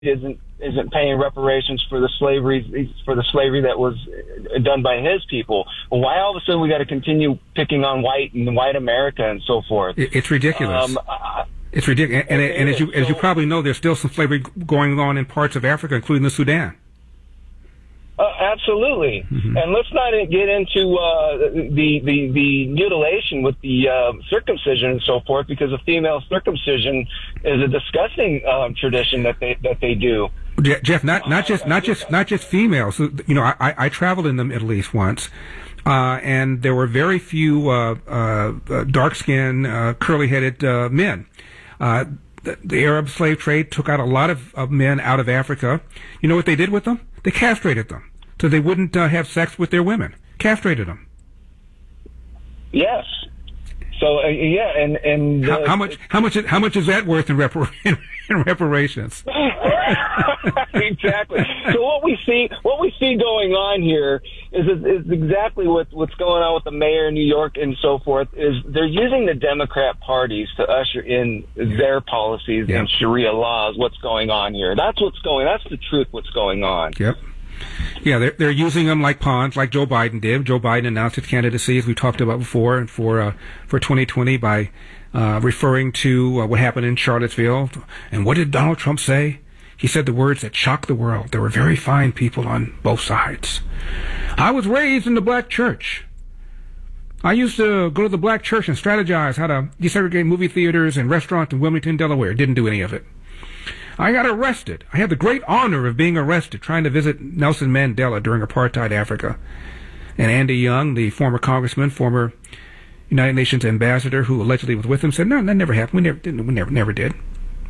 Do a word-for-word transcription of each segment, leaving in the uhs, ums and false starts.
isn't isn't paying reparations for the slavery for the slavery that was done by his people. Well, why all of a sudden we got to continue picking on white and white America and so forth? It's ridiculous. Um, I, it's ridiculous. And, and, and as you as you probably know, there's still some slavery going on in parts of Africa, including the Sudan. Uh, absolutely. Mm-hmm. And let's not get into uh, the, the the mutilation with the uh, circumcision and so forth, because a female circumcision is a disgusting um, tradition that they that they do. Jeff, not not just not just not just females. You know, I, I traveled in the Middle East once, uh, and there were very few uh, uh, dark-skinned, uh, curly-headed uh, men. Uh, the, the Arab slave trade took out a lot of, of men out of Africa. You know what they did with them? They castrated them so they wouldn't uh, have sex with their women. Castrated them. Yes. So uh, yeah, and and uh, how, how much how much how much is that worth in, repar- in reparations? Exactly. So what we see what we see going on here is is exactly what what's going on with the mayor in New York and so forth. Is they're using the Democrat parties to usher in their policies yeah. and Sharia laws. What's going on here? That's what's going. That's the truth. What's going on? Yep. Yeah, they're, they're using them like pawns, like Joe Biden did. Joe Biden announced his candidacy, as we talked about before, and for uh, for twenty twenty by uh, referring to uh, what happened in Charlottesville. And what did Donald Trump say? He said the words that shocked the world. There were very fine people on both sides. I was raised in the black church. I used to go to the black church and strategize how to desegregate movie theaters and restaurants in Wilmington, Delaware. Didn't do any of it. I got arrested. I had the great honor of being arrested trying to visit Nelson Mandela during apartheid Africa. And Andy Young, the former congressman, former United Nations ambassador who allegedly was with him, said, no, that never happened. We never did. We never, never did.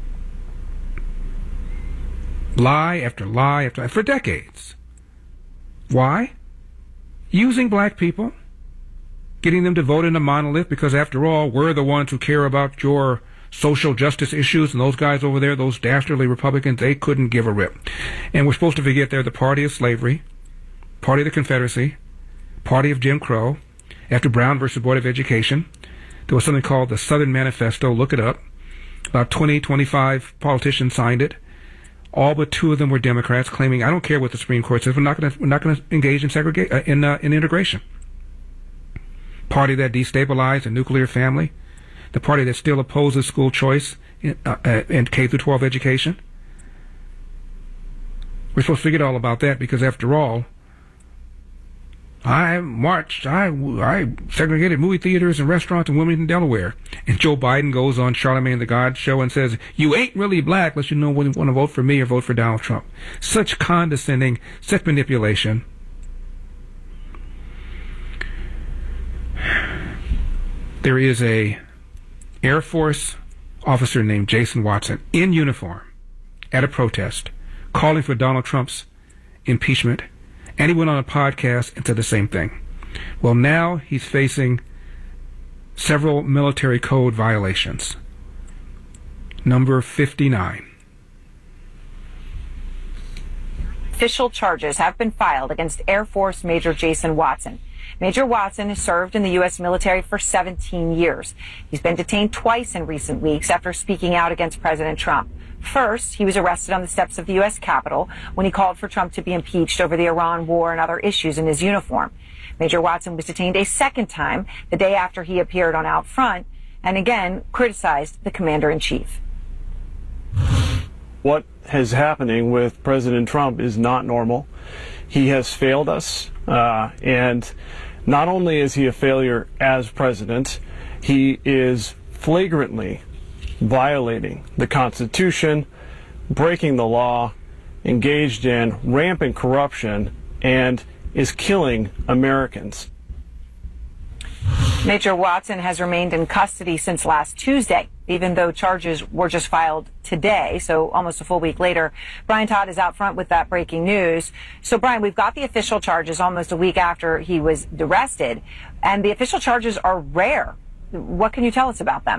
Lie after lie after lie for decades. Why? Using black people, getting them to vote in a monolith, because after all, we're the ones who care about your social justice issues, and those guys over there, those dastardly Republicans, they couldn't give a rip. And we're supposed to forget they're the party of slavery, party of the Confederacy, party of Jim Crow. After Brown versus Board of Education, there was something called the Southern Manifesto. Look it up. About twenty, twenty-five politicians signed it. All but two of them were Democrats, claiming, I don't care what the Supreme Court says, we're not going to we're not going to engage in segregation uh, in uh, in integration. Party that destabilized a nuclear family. The party that still opposes school choice in, uh, uh, in K through twelve education. We're supposed to forget all about that, because after all, I marched, I, I segregated movie theaters and restaurants in Wilmington, Delaware. And Joe Biden goes on Charlamagne the God show and says, you ain't really black unless you know whether you want to vote for me or vote for Donald Trump. Such condescending, such manipulation. There is a Air Force officer named Jason Watson in uniform at a protest calling for Donald Trump's impeachment, and he went on a podcast and said the same thing. Well, now he's facing several military code violations. Number fifty-nine. Official charges have been filed against Air Force Major Jason Watson. Major Watson has served in the U S military for seventeen years. He's been detained twice in recent weeks after speaking out against President Trump. First, he was arrested on the steps of the U S Capitol when he called for Trump to be impeached over the Iran war and other issues in his uniform. Major Watson was detained a second time the day after he appeared on Out Front and again criticized the commander-in-chief. What is happening with President Trump is not normal. He has failed us, uh, and not only is he a failure as president, he is flagrantly violating the Constitution, breaking the law, engaged in rampant corruption, and is killing Americans. Major Watson has remained in custody since last Tuesday, even though charges were just filed today, so almost a full week later. Brian Todd is out front with that breaking news. So, Brian, we've got the official charges almost a week after he was arrested, and the official charges are rare. What can you tell us about them?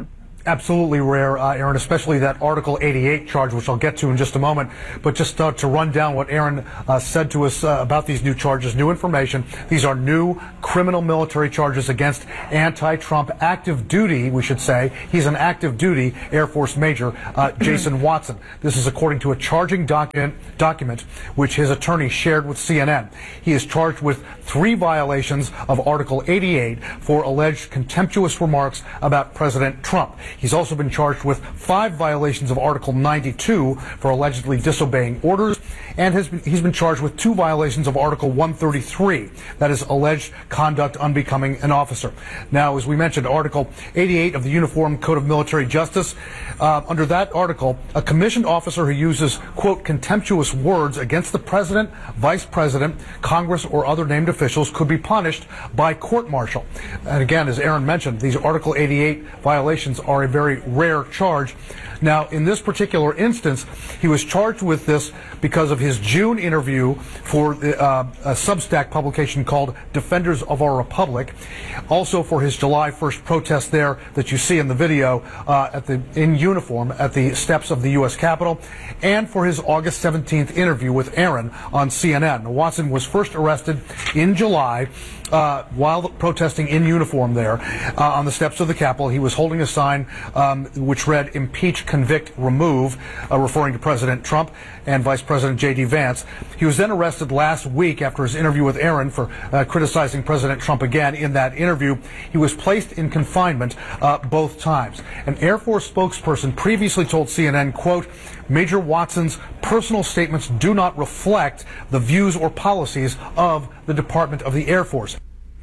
Absolutely rare, uh, Aaron, especially that Article eighty-eight charge, which I'll get to in just a moment. But just uh, to run down what Aaron uh, said to us uh, about these new charges, new information. These are new criminal military charges against anti-Trump active duty, we should say. He's an active duty Air Force Major, uh, Jason Watson. This is according to a charging document, document which his attorney shared with C N N. He is charged with three violations of Article eighty-eight for alleged contemptuous remarks about President Trump. He's also been charged with five violations of Article ninety-two for allegedly disobeying orders, and has been, he's been charged with two violations of Article one thirty-three, that is alleged conduct unbecoming an officer. Now, as we mentioned, Article eighty-eight of the Uniform Code of Military Justice, uh, under that article, a commissioned officer who uses, quote, contemptuous words against the president, vice president, Congress, or other named officials could be punished by court-martial. And again, as Aaron mentioned, these Article eighty-eight violations are a very rare charge. Now, in this particular instance, he was charged with this because of his June interview for the, uh, a Substack publication called Defenders of Our Republic, also for his July first protest there that you see in the video uh, at the in uniform at the steps of the U S Capitol, and for his August seventeenth interview with Aaron on C N N. Watson was first arrested in July Uh, while protesting in uniform there uh, on the steps of the Capitol. He was holding a sign um, which read, "Impeach, Convict, Remove," uh, referring to President Trump and Vice President J D Vance. He was then arrested last week after his interview with Aaron for uh, criticizing President Trump again. In that interview, he was placed in confinement uh, both times. An Air Force spokesperson previously told C N N, quote, "Major Watson's personal statements do not reflect the views or policies of the Department of the Air Force."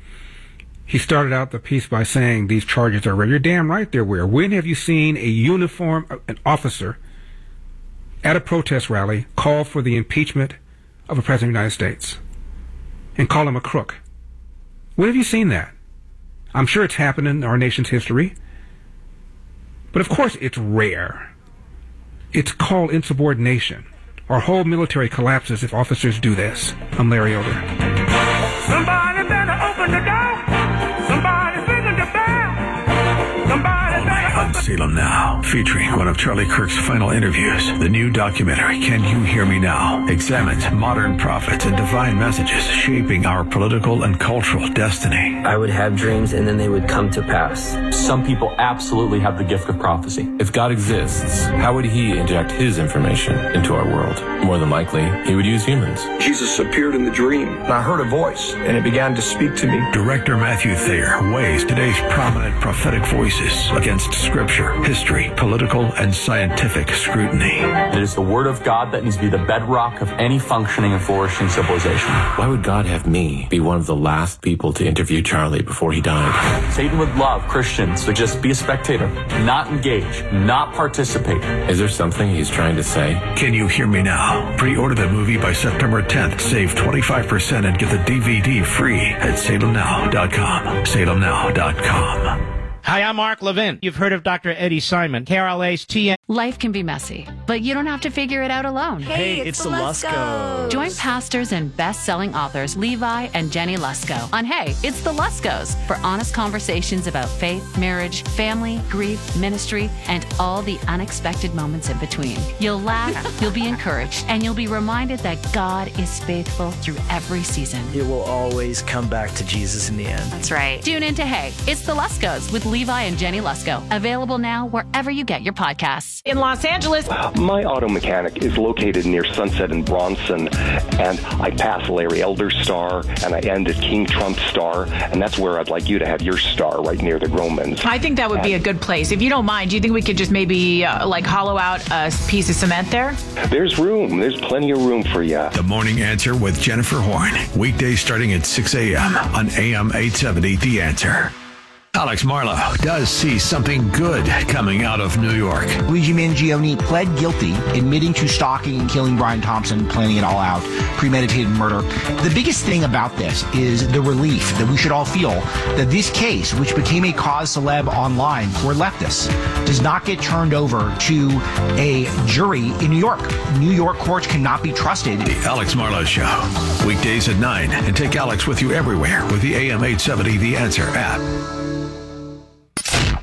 He started out the piece by saying these charges are rare. You're damn right they're rare. When have you seen a uniform, an officer at a protest rally call for the impeachment of a president of the United States and call him a crook? When have you seen that? I'm sure it's happened in our nation's history. But of course it's rare. It's called insubordination. Our whole military collapses if officers do this. I'm Larry Elder. Somebody better open the door. Somebody ringing the bell. Somebody better on Salem Now, featuring one of Charlie Kirk's final interviews. The new documentary, Can You Hear Me Now?, examines modern prophets and divine messages shaping our political and cultural destiny. I would have dreams and then they would come to pass. Some people absolutely have the gift of prophecy. If God exists, how would he inject his information into our world? More than likely, he would use humans. Jesus appeared in the dream, and I heard a voice, and it began to speak to me. Director Matthew Thayer weighs today's prominent prophetic voices against scripture, history, political, and scientific scrutiny. It is the word of God that needs to be the bedrock of any functioning and flourishing civilization. Why would God have me be one of the last people to interview Charlie before he died? Satan would love Christians to just be a spectator, not engage, not participate. Is there something he's trying to say? Can You Hear Me Now? Pre-order the movie by September tenth. Save twenty-five percent and get the D V D free at salem now dot com. salem now dot com. Hi, I'm Mark Levin. You've heard of Doctor Eddie Simon, K R L A's T N. Life can be messy, but you don't have to figure it out alone. Hey, hey it's, it's the Luskos. Join pastors and best-selling authors Levi and Jenny Lusko on Hey, It's the Luskos for honest conversations about faith, marriage, family, grief, ministry, and all the unexpected moments in between. You'll laugh, you'll be encouraged, and you'll be reminded that God is faithful through every season. It will always come back to Jesus in the end. That's right. Tune in to Hey, It's the Luskos with Levi and Jenny Lusko. Available now wherever you get your podcasts. In Los Angeles. My auto mechanic is located near Sunset and Bronson, and I pass Larry Elder's Star, and I end at King Trump's Star, and that's where I'd like you to have your star, right near the Gromans. I think that would and be a good place. If you don't mind, do you think we could just maybe uh, like hollow out a piece of cement there? There's room. There's plenty of room for you. The Morning Answer with Jennifer Horn. Weekdays starting at six a.m. on A M eight seventy, The Answer. Alex Marlowe does see something good coming out of New York. Luigi Mangione pled guilty, admitting to stalking and killing Brian Thompson, planning it all out, premeditated murder. The biggest thing about this is the relief that we should all feel that this case, which became a cause celeb online for leftists, does not get turned over to a jury in New York. New York courts cannot be trusted. The Alex Marlowe Show, weekdays at nine, and take Alex with you everywhere with the A M eight seventy The Answer app.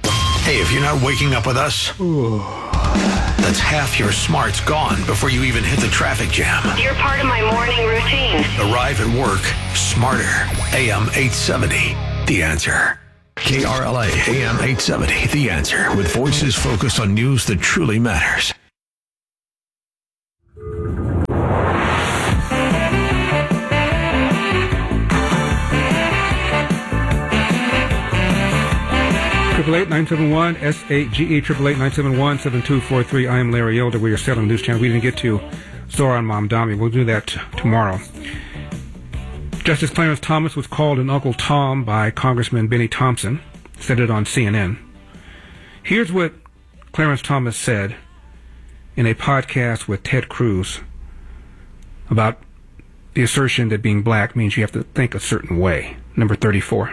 Hey, if you're not waking up with us, that's half your smarts gone before you even hit the traffic jam. You're part of my morning routine. Arrive at work smarter. A M eight seventy, The Answer. K R L A, A M eight seventy, The Answer, with voices focused on news that truly matters. Triple eight nine seven one S A G E triple eight nine seven one seven two four three. I am Larry Elder. We are still on the news channel. We didn't get to Zohran Mamdani. We'll do that t- tomorrow. Justice Clarence Thomas was called an Uncle Tom by Congressman Benny Thompson. Said it on C N N. Here's what Clarence Thomas said in a podcast with Ted Cruz about the assertion that being black means you have to think a certain way. Number thirty-four.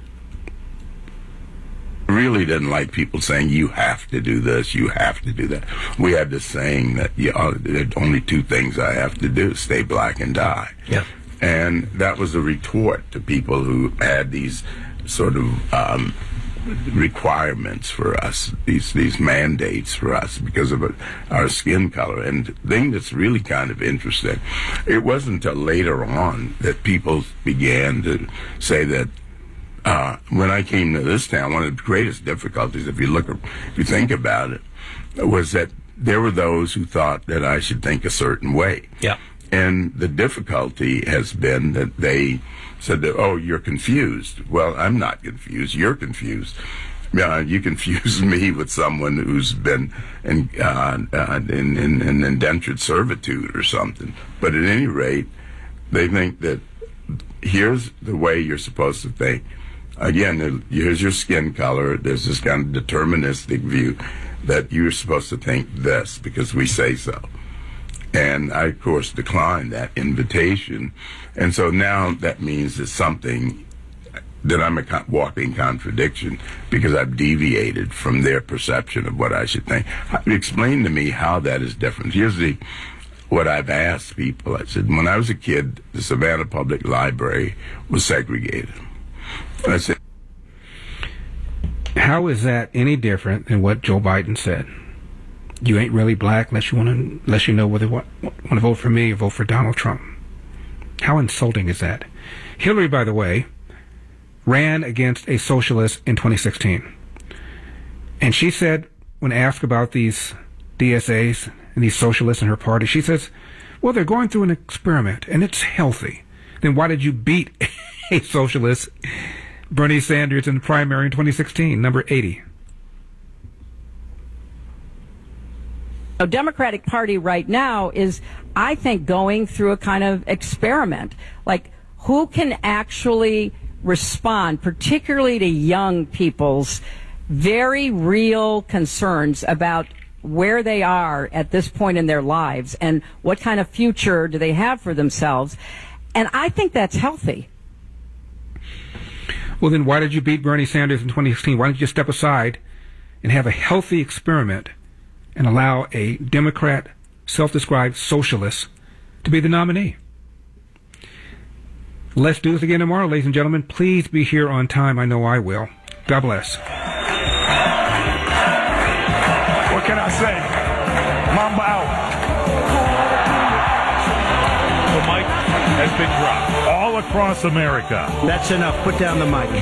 Really didn't like people saying you have to do this, you have to do that. We had this saying that you know, there's only two things I have to do: stay black and die. Yeah. And that was a retort to people who had these sort of um, requirements for us, these these mandates for us because of our skin color. And the thing that's really kind of interesting, it wasn't until later on that people began to say that Uh, when I came to this town, one of the greatest difficulties, if you look, if you think about it, was that there were those who thought that I should think a certain way. Yeah. And the difficulty has been that they said that, oh, you're confused. Well, I'm not confused. You're confused. Uh, you confuse me with someone who's been in, uh, uh, in, in, in indentured servitude or something. But at any rate, they think that here's the way you're supposed to think. Again, here's your skin color. There's this kind of deterministic view that you're supposed to think this because we say so. And I, of course, declined that invitation. And so now that means it's something that I'm a walking contradiction because I've deviated from their perception of what I should think. Explain to me how that is different. Here's the what I've asked people. I said, when I was a kid, the Savannah Public Library was segregated. I said, how is that any different than what Joe Biden said? You ain't really black unless you want to, unless you know whether you want, want to vote for me or vote for Donald Trump. How insulting is that? Hillary, by the way, ran against a socialist in twenty sixteen. And she said, when asked about these D S As and these socialists in her party, she says, well, they're going through an experiment and it's healthy. Then why did you beat a socialist, Bernie Sanders, in the primary in twenty sixteen, number eighty? The Democratic Party right now is, I think, going through a kind of experiment. Like, who can actually respond, particularly to young people's very real concerns about where they are at this point in their lives and what kind of future do they have for themselves. And I think that's healthy. Well, then why did you beat Bernie Sanders in twenty sixteen? Why don't you just step aside and have a healthy experiment and allow a Democrat, self-described socialist, to be the nominee? Let's do this again tomorrow, ladies and gentlemen. Please be here on time. I know I will. God bless. What can I say? Mamba out. The mic has been dropped all across America. That's enough. Put down the mic.